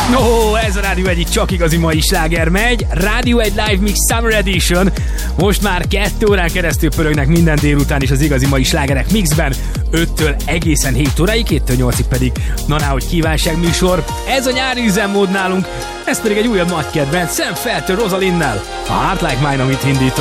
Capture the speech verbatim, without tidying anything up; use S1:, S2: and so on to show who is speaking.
S1: No, ez a Rádió egyik csak igazi mai sláger megy. Rádió egy Live Mix Summer Edition. Most már kettő órán keresztül pörögnek minden délután is az igazi mai slágerek mixben. öttől egészen hét óráig, héttől nyolcig pedig naná, hogy kívánság műsor. Ez a nyári üzemmód nálunk, ez pedig egy újabb nagy kedvenc, Sam Feltől Rosalinnel. A Heart Like Mine, amit indított.